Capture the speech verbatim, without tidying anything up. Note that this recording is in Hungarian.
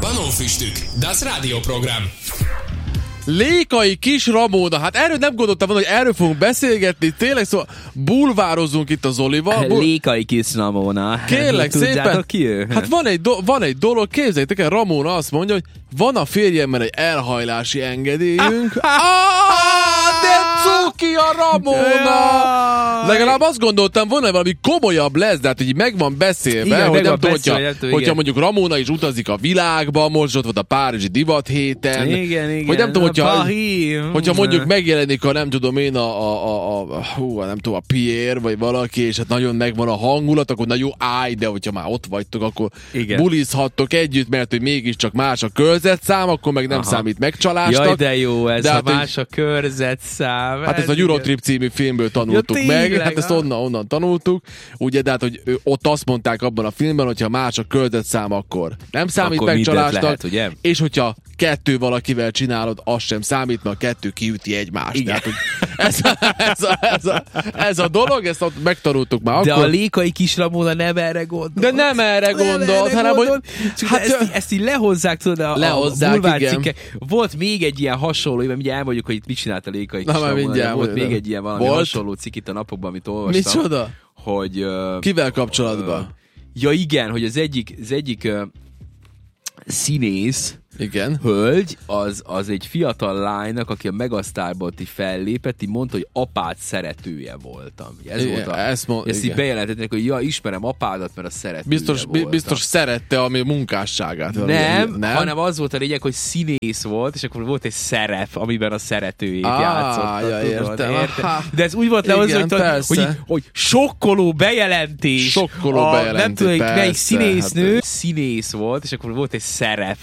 Banófüstük, das Rádióprogram. Lékai Kis Ramona, hát erről nem gondoltam volna, hogy erről fogunk beszélgetni, tényleg, szóval bulvározunk itt a Zolival. Bul- Lékai Kis Ramona. Kérlek szépen, ki ő? hát van egy, do- van egy dolog, képzeljétek el, Ramona azt mondja, hogy van a férjemmel egy elhajlási engedélyünk. Ah, de cuki a Ramona! Legalább azt gondoltam volna, hogy valami komolyabb lesz, de hát így meg van beszélve, igen, hogy meg nem tudom, beszélve, hogyha, tudom, hogyha igen. mondjuk Ramona is utazik a világba, most ott volt a Párizsi divat héten. Igen, igen. Hogy nem tudom, hogyha, Paris. hogyha mondjuk megjelenik a nem tudom én a, a, a, a, hú, nem tudom, a Pierre, vagy valaki, és hát nagyon megvan a hangulat, akkor na jó, állj, de hogyha már ott vagytok, akkor igen. bulizhattok együtt, mert hogy mégiscsak más a körzetszám, akkor meg nem aha. számít megcsalásnak. Jaj, de jó ez, de ha hát, más a körzetszám. Hát ezt a Eurotrip című filmből tanultuk ja, meg, tényleg, hát ezt onnan, onnan tanultuk, ugye, de hát, hogy ott azt mondták abban a filmben, hogyha más a körzetszám, akkor nem számít akkor megcsalásnak, lehet, ugye? És hogyha kettő valakivel csinálod, az sem számít, mert a kettő kiüti egymást. Igen. Tehát, hogy ez, a, ez, a, ez, a, ez a dolog, ezt ott megtanultuk már de akkor. a Lékai Kis Ramona nem erre gondolt. De nem erre gondolt, hanem hogy... Hát, ezt, így, ezt így lehozzák, tudod, a, lehozzák, a bulvárcikkek. Volt még egy ilyen hasonló, mert ugye elmondjuk, hogy itt mit csinált a Lékai Kis Na, Ramona. mindjárt, Volt mondjam. még egy ilyen valami volt? hasonló cikk itt a napokban, amit olvastam. Micsoda? Hogy... Uh, Kivel kapcsolatban? Uh, ja igen, hogy az egyik, az egyik uh, színész, igen. hölgy, az, az egy fiatal lánynak, aki a Megasztárban így fellépett, így mondta, hogy apád szeretője voltam. Ez igen, volt a, ezt, mond, ezt így bejelentették, hogy ja, ismerem apádat, mert a szeretője biztos, voltam. biztos szerette a munkásságát. Nem, nem, hanem az volt a lényeg, hogy színész volt, és akkor volt egy szerep, amiben a szeretőjét ah, játszotta. ja, értem. értem? De ez úgy volt lehozva, hogy, hogy, hogy, hogy sokkoló bejelentés. Sokkoló a, bejelentés, nem tudom, persze, melyik színésznő hát, színész volt, és akkor volt egy szerep,